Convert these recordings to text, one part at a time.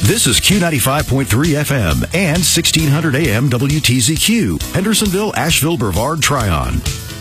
This is Q95.3 FM and 1600 AM WTZQ, Hendersonville, Asheville, Brevard, Tryon.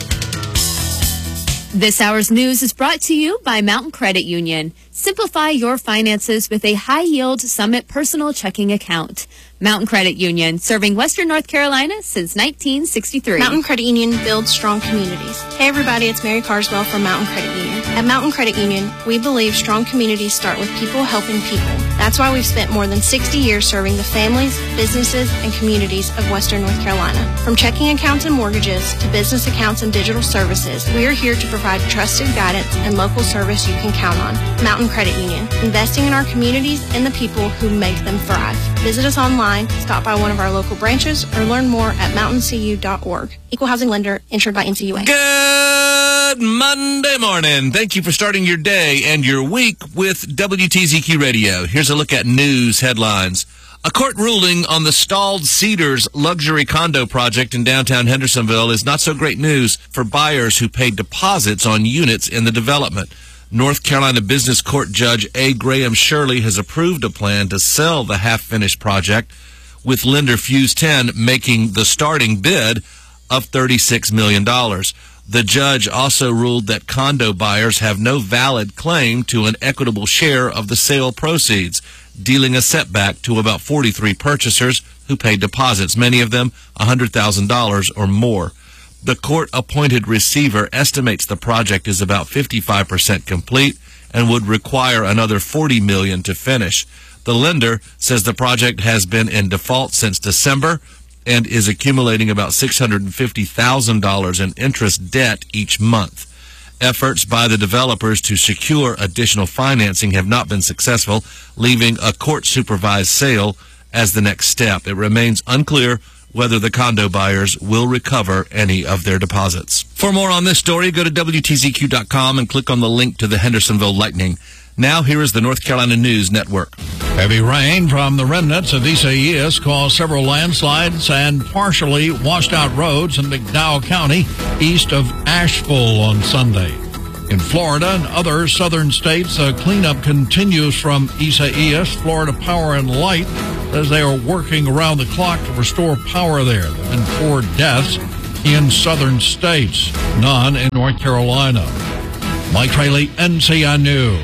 This hour's news is brought to you by Mountain Credit Union. Simplify your finances with a high-yield Summit personal checking account. Mountain Credit Union, serving Western North Carolina since 1963. Mountain Credit Union builds strong communities. Hey everybody, it's Mary Carswell from Mountain Credit Union. At Mountain Credit Union, we believe strong communities start with people helping people. That's why we've spent more than 60 years serving the families, businesses, and communities of Western North Carolina. From checking accounts and mortgages to business accounts and digital services, we are here to provide trusted guidance and local service you can count on. Mountain Credit Union, investing in our communities and the people who make them thrive. Visit us online, stop by one of our local branches, or learn more at mountaincu.org. Equal housing lender, insured by NCUA. Good Monday morning. Thank you for starting your day and your week with WTZQ Radio. Here's a look at news headlines. A court ruling on the stalled Cedars luxury condo project in downtown Hendersonville is not so great news for buyers who paid deposits on units in the development. North Carolina Business Court Judge A. Graham Shirley has approved a plan to sell the half-finished project, with lender Fuse 10 making the starting bid of $36 million. The judge also ruled that condo buyers have no valid claim to an equitable share of the sale proceeds, dealing a setback to about 43 purchasers who paid deposits, many of them $100,000 or more. The court-appointed receiver estimates the project is about 55% complete and would require another $40 million to finish. The lender says the project has been in default since December and is accumulating about $650,000 in interest debt each month. Efforts by the developers to secure additional financing have not been successful, leaving a court-supervised sale as the next step. It remains unclear whether the condo buyers will recover any of their deposits. For more on this story, go to WTZQ.com and click on the link to the Hendersonville Lightning. Now, here is the North Carolina News Network. Heavy rain from the remnants of Isaias caused several landslides and partially washed out roads in McDowell County east of Asheville on Sunday. In Florida and other southern states, the cleanup continues from Isaias. Florida Power and Light says they are working around the clock to restore power there. There have been 4 deaths in southern states, none in North Carolina. Mike Trayley, NCI News.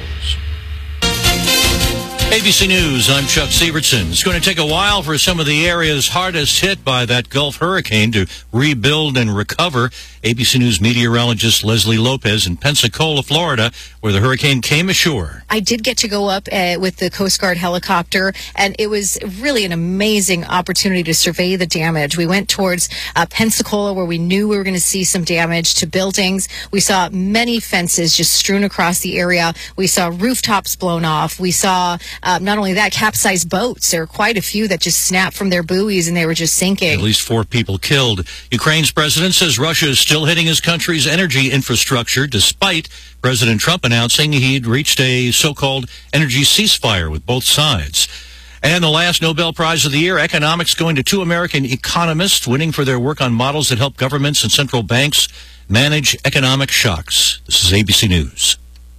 ABC News, I'm Chuck Sievertson. It's going to take a while for some of the areas hardest hit by that Gulf hurricane to rebuild and recover. ABC News meteorologist Leslie Lopez in Pensacola, Florida, where the hurricane came ashore. I did get to go up with the Coast Guard helicopter, and it was really an amazing opportunity to survey the damage. We went towards Pensacola, where we knew we were going to see some damage to buildings. We saw many fences just strewn across the area. We saw rooftops blown off. We saw not only that, capsized boats. There were quite a few that just snapped from their buoys and they were just sinking. At least 4 people killed. Ukraine's president says Russia is still hitting his country's energy infrastructure, despite President Trump announcing he'd reached a so-called energy ceasefire with both sides. And the last Nobel Prize of the year, economics, going to 2 American economists winning for their work on models that help governments and central banks manage economic shocks. This is ABC News.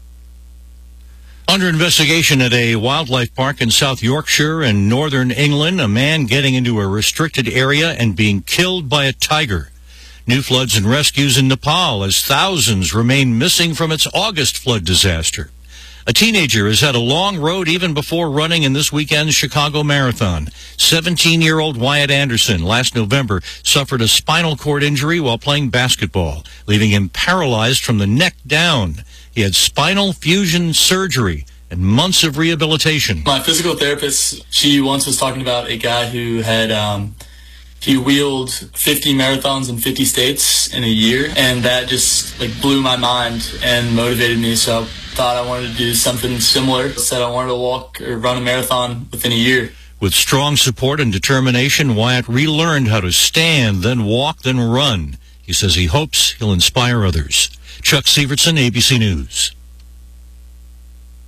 Under investigation at a wildlife park in South Yorkshire and northern England, a man getting into a restricted area and being killed by a tiger. New floods and rescues in Nepal as thousands remain missing from its August flood disaster. A teenager has had a long road even before running in this weekend's Chicago Marathon. 17-year-old Wyatt Anderson last November suffered a spinal cord injury while playing basketball, leaving him paralyzed from the neck down. He had spinal fusion surgery and months of rehabilitation. My physical therapist, she once was talking about a guy who had he wheeled 50 marathons in 50 states in a year, and that just blew my mind and motivated me. So I thought I wanted to do something similar. I said I wanted to walk or run a marathon within a year. With strong support and determination, Wyatt relearned how to stand, then walk, then run. He says he hopes he'll inspire others. Chuck Sievertson, ABC News.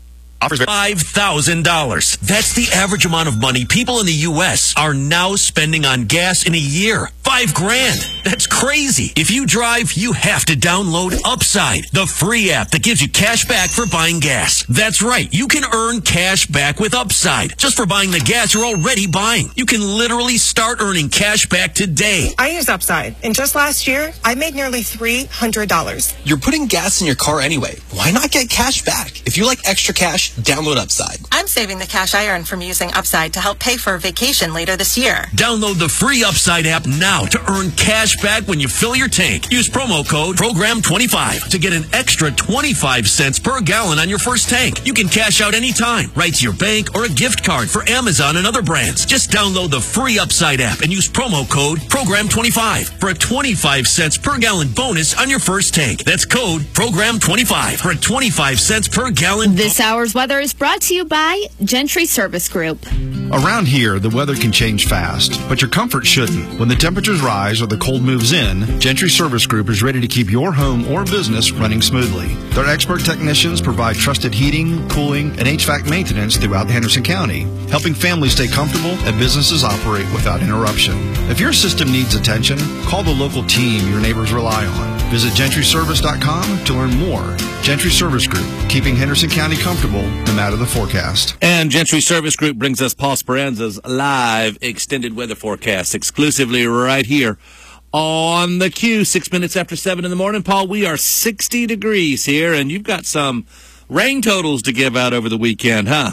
Offers $5,000. That's the average amount of money people in the U.S. are now spending on gas in a year. $5,000. That's crazy. If you drive, you have to download Upside, the free app that gives you cash back for buying gas. That's right. You can earn cash back with Upside just for buying the gas you're already buying. You can literally start earning cash back today. I use Upside, and just last year, I made nearly $300. You're putting gas in your car anyway. Why not get cash back? If you like extra cash, download Upside. I'm saving the cash I earn from using Upside to help pay for a vacation later this year. Download the free Upside app now to earn cash back when you fill your tank. Use promo code PROGRAM25 to get an extra 25 cents per gallon on your first tank. You can cash out anytime, right to your bank or a gift card for Amazon and other brands. Just download the free Upside app and use promo code PROGRAM25 for a 25 cents per gallon bonus on your first tank. That's code PROGRAM25 for a 25 cents per gallon. This hour's weather is brought to you by Gentry Service Group. Around here, the weather can change fast, but your comfort shouldn't. When the temperatures rise or the cold moves in, Gentry Service Group is ready to keep your home or business running smoothly. Their expert technicians provide trusted heating, cooling, and HVAC maintenance throughout Henderson County, helping families stay comfortable and businesses operate without interruption. If your system needs attention, call the local team your neighbors rely on. Visit GentryService.com to learn more. Gentry Service Group, keeping Henderson County comfortable no matter the forecast. And Gentry Service Group brings us Paul Speranza's live extended weather forecast exclusively right here on the Q, 6 minutes after 7 in the morning. Paul, we are 60 degrees here, and you've got some rain totals to give out over the weekend, huh?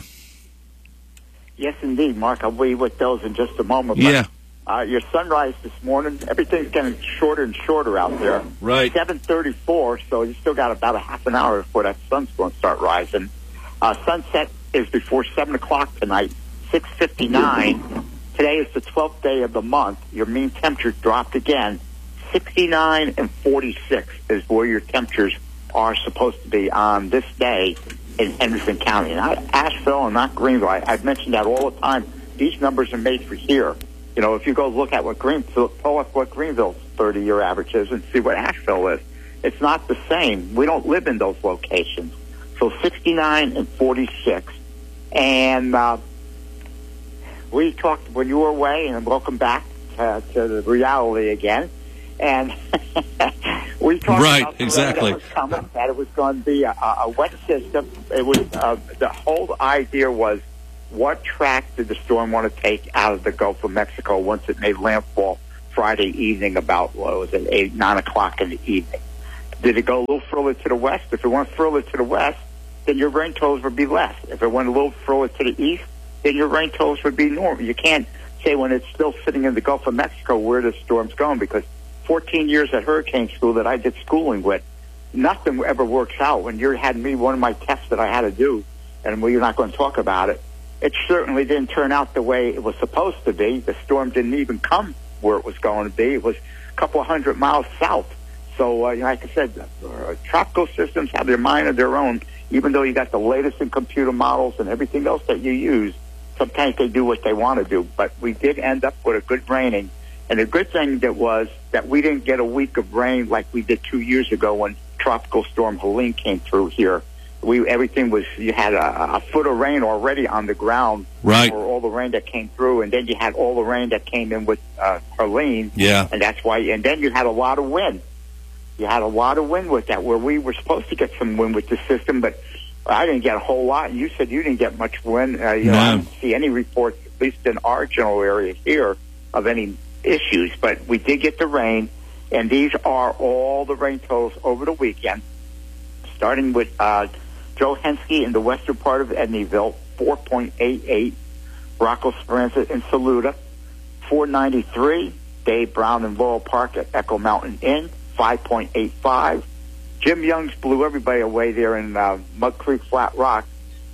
Yes, indeed, Mark. I'll be with those in just a moment. Yeah. But, your sunrise this morning, everything's getting shorter and shorter out there. Right. 7:34, so you still got about a half an hour before that sun's going to start rising. Sunset is before 7 o'clock tonight, 6:59. Today is the 12th day of the month. Your mean temperature dropped again. 69 and 46 is where your temperatures are supposed to be on this day in Henderson County. Not Asheville and not Greenville. I've mentioned that all the time. These numbers are made for here. You know, if you go look at what pull up what Greenville's 30-year average is and see what Asheville is, it's not the same. We don't live in those locations. So 69 and 46. And we talked when you were away, and welcome back to the reality again. And we talked about the rain that was coming, that it was going to be a wet system. It was the whole idea was, what track did the storm want to take out of the Gulf of Mexico once it made landfall Friday evening about, what was it, 8, 9 o'clock in the evening? Did it go a little further to the west? If it went further to the west, then your rain totals would be less. If it went a little further to the east, then your rain totals would be normal. You can't say when it's still sitting in the Gulf of Mexico where the storm's going, because 14 years at hurricane school that I did schooling with, nothing ever works out. When you had me, one of my tests that I had to do, and you're not going to talk about it, it certainly didn't turn out the way it was supposed to be. The storm didn't even come where it was going to be. It was a couple of 100 miles south. So, like I said, tropical systems have their mind of their own. Even though you got the latest in computer models and everything else that you use, sometimes they do what they want to do. But we did end up with a good raining. And the good thing was that we didn't get a week of rain like we did 2 years ago when Tropical Storm Helene came through here. Everything was, you had a foot of rain already on the ground, right, for all the rain that came through, and then you had all the rain that came in with Helene, yeah, and that's why. And then you had a lot of wind. You had a lot of wind with that, where we were supposed to get some wind with the system, but I didn't get a whole lot. And you said you didn't get much wind. No. I didn't see any reports, at least in our general area here, of any issues. But we did get the rain, and these are all the rain totals over the weekend, starting with Joe Henske in the western part of Edneyville, 4.88. Rocco Speranza in Saluda, 4.93. Dave Brown in Laurel Park at Echo Mountain Inn, 5.85. Jim Young's blew everybody away there in Mud Creek Flat Rock,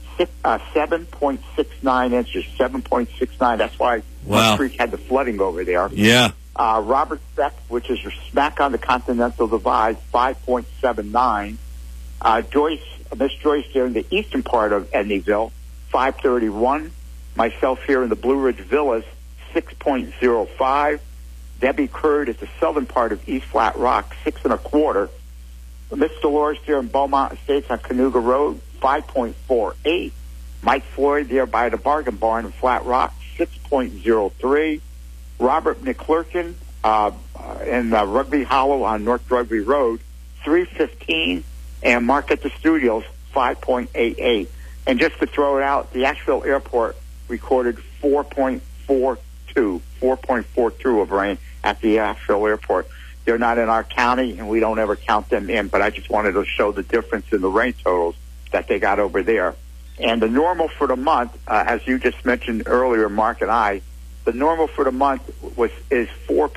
7.69 inches, 7.69. That's why Mud Creek had the flooding over there. Yeah. Robert Beck, which is smack on the Continental Divide, 5.79. Miss Joyce there in the eastern part of Edneyville, 5.31. Myself here in the Blue Ridge Villas, 6.05. Debbie Curd at the southern part of East Flat Rock, 6.25. Miss Dolores there in Beaumont Estates on Canoga Road, 5.48. Mike Floyd there by the Bargain Barn in Flat Rock, 6.03. Robert McClurkin in Rugby Hollow on North Rugby Road, 3.15. And Mark at the Studios, 5.88. And just to throw it out, the Asheville Airport recorded 4.42 of rain at the Asheville Airport. They're not in our county, and we don't ever count them in, but I just wanted to show the difference in the rain totals that they got over there. And the normal for the month, as you just mentioned earlier, Mark and I, the normal for the month is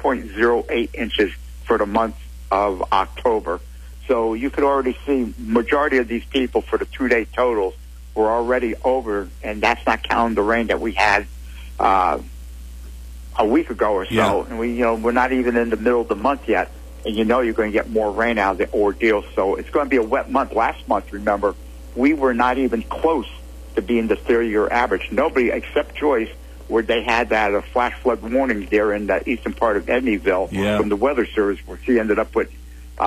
4.08 inches for the month of October. So you could already see majority of these people for the 2-day totals were already over, and that's not counting the rain that we had a week ago or so. Yeah. And we're not even in the middle of the month yet, and you're going to get more rain out of the ordeal. So it's going to be a wet month. Last month, remember, we were not even close to being the 30-year average. Nobody except Joyce, where they had that flash flood warning there in the eastern part of Edneyville from the Weather Service, where she ended up with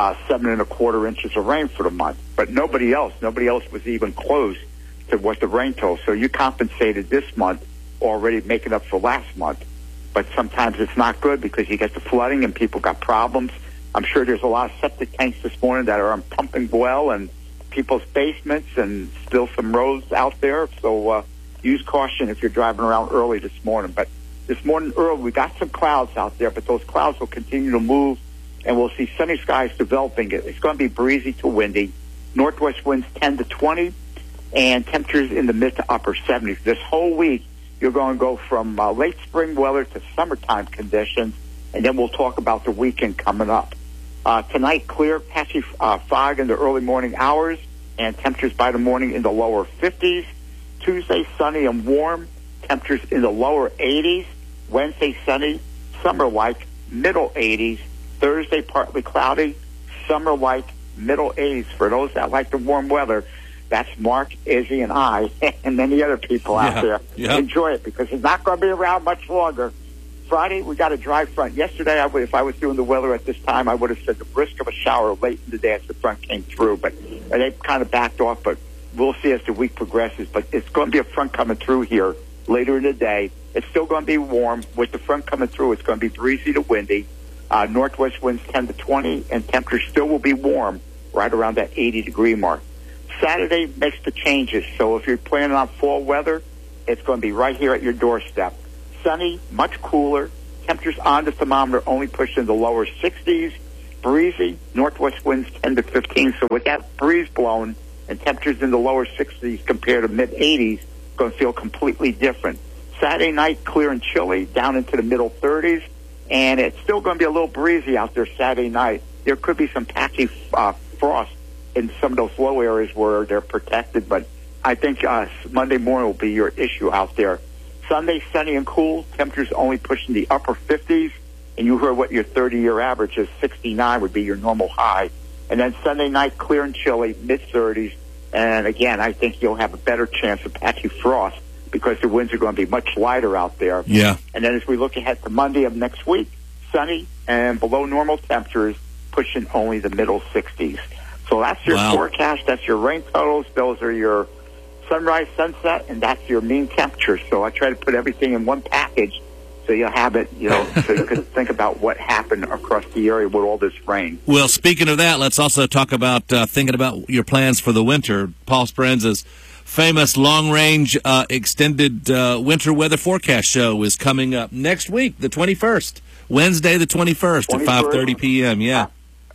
7.25 inches of rain for the month. But nobody else was even close to what the rain total. So you compensated this month, already making up for last month. But sometimes it's not good because you get the flooding and people got problems. I'm sure there's a lot of septic tanks this morning that are pumping well and people's basements and still some roads out there. So use caution if you're driving around early this morning. But this morning early, we got some clouds out there, but those clouds will continue to move, and we'll see sunny skies developing. It's going to be breezy to windy. Northwest winds 10 to 20, and temperatures in the mid to upper 70s. This whole week, you're going to go from late spring weather to summertime conditions, and then we'll talk about the weekend coming up. Tonight, clear, patchy fog in the early morning hours, and temperatures by the morning in the lower 50s. Tuesday, sunny and warm, temperatures in the lower 80s. Wednesday, sunny, summer-like, middle 80s. Thursday, partly cloudy, summer-like, middle 80s. For those that like the warm weather, that's Mark, Izzy, and I, and many other people out there. Yeah. Enjoy it, because it's not going to be around much longer. Friday, we got a dry front. Yesterday, if I was doing the weather at this time, I would have said the risk of a shower late in the day as the front came through. But they kind of backed off, but we'll see as the week progresses. But it's going to be a front coming through here later in the day. It's still going to be warm. With the front coming through, it's going to be breezy to windy. Northwest winds 10 to 20, and temperatures still will be warm, right around that 80-degree mark. Saturday makes the changes, so if you're planning on fall weather, it's going to be right here at your doorstep. Sunny, much cooler. Temperatures on the thermometer only pushing the lower 60s. Breezy, northwest winds 10 to 15. So with that breeze blowing and temperatures in the lower 60s compared to mid-80s, it's going to feel completely different. Saturday night, clear and chilly, down into the middle 30s. And it's still going to be a little breezy out there Saturday night. There could be some patchy frost in some of those low areas where they're protected. But I think Monday morning will be your issue out there. Sunday, sunny and cool. Temperatures only pushing the upper 50s. And you heard what your 30-year average is. 69 would be your normal high. And then Sunday night, clear and chilly, mid-30s. And again, I think you'll have a better chance of patchy frost because the winds are going to be much lighter out there. Yeah. And then as we look ahead to Monday of next week, sunny and below normal temperatures, pushing only the middle 60s. So that's your forecast. That's your rain totals. Those are your sunrise, sunset, and that's your mean temperature. So I try to put everything in one package so you'll have it, so you can think about what happened across the area with all this rain. Well, speaking of that, let's also talk about thinking about your plans for the winter. Paul Speranza's famous long-range extended winter weather forecast show is coming up next week, the 21st, Wednesday the 21st at 5:30 p.m., yeah.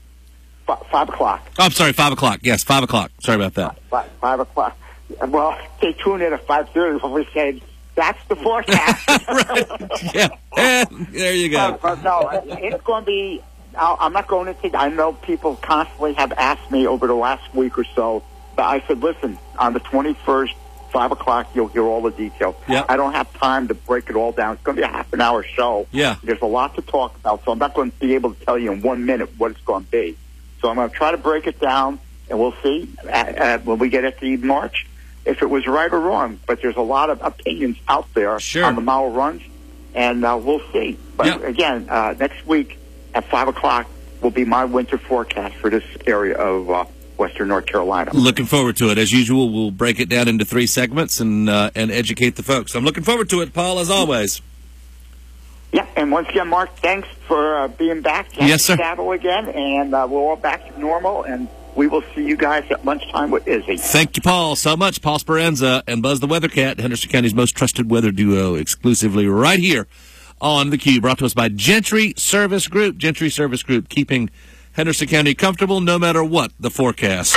5 o'clock. Oh, I'm sorry, 5 o'clock. Yes, 5 o'clock. Sorry about that. 5 o'clock. Well, stay tuned in at 5:30 when we say that's the forecast. Right. Yeah. There you go. No, it's going to be, I'm not going into, I know people constantly have asked me over the last week or so, but I said, listen, on the 21st, 5 o'clock, you'll hear all the details. Yep. I don't have time to break it all down. It's going to be a half-an-hour show. Yeah. There's a lot to talk about, so I'm not going to be able to tell you in 1 minute what it's going to be. So I'm going to try to break it down, and we'll see when we get at the March if it was right or wrong. But there's a lot of opinions out there on the mile runs, and we'll see. But again, next week at 5 o'clock will be my winter forecast for this area of Western North Carolina. Looking forward to it. As usual, we'll break it down into 3 segments and educate the folks. I'm looking forward to it, Paul, as always. Yeah, and once again, Mark, thanks for being back. Yes, sir. Saddle again, and we're all back to normal, and we will see you guys at lunchtime with Izzy. Thank you, Paul, so much. Paul Speranza and Buzz the Weather Cat, Henderson County's most trusted weather duo, exclusively right here on theCUBE, brought to us by Gentry Service Group. Gentry Service Group, keeping Henderson County comfortable no matter what the forecast.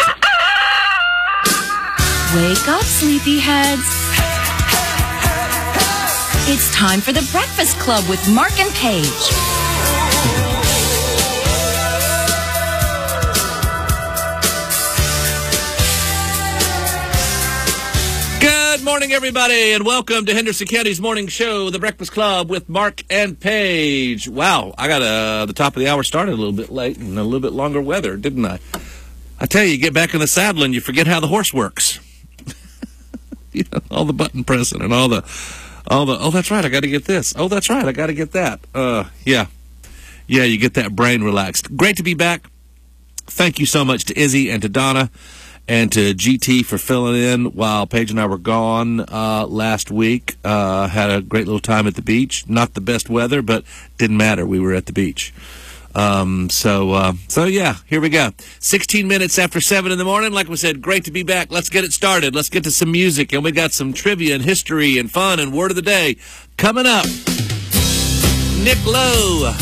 Wake up, sleepyheads. It's time for the Breakfast Club with Mark and Paige. Good morning, everybody, and welcome to Henderson County's morning show, The Breakfast Club with Mark and Paige. Wow, I got the top of the hour started a little bit late and a little bit longer weather, didn't I? I tell you get back in the saddle and you forget how the horse works. You know, all the button pressing and all the, oh, that's right, I got to get this. Oh, that's right, I got to get that. Yeah, you get that brain relaxed. Great to be back. Thank you so much to Izzy and to Donna and to GT for filling in while Paige and I were gone last week. Had a great little time at the beach. Not the best weather, but didn't matter. We were at the beach. So yeah, here we go. 16 minutes after 7 in the morning. Like we said, great to be back. Let's get it started. Let's get to some music. And we got some trivia and history and fun and word of the day coming up. Nick Lowe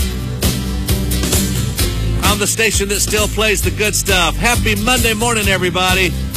on the station that still plays the good stuff. Happy Monday morning, everybody.